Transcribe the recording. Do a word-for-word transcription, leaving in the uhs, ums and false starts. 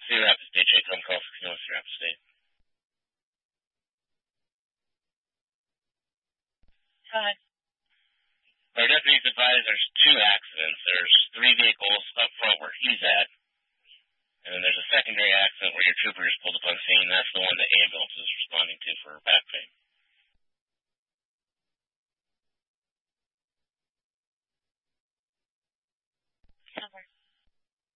Cedar Rapids, D J, come call for Cedar Rapids State. Hi. Our deputies advise there's two accidents. There's three vehicles up front where he's at, and then there's a secondary accident where your troopers pulled up on scene. That's the one the ambulance is responding to for back pain.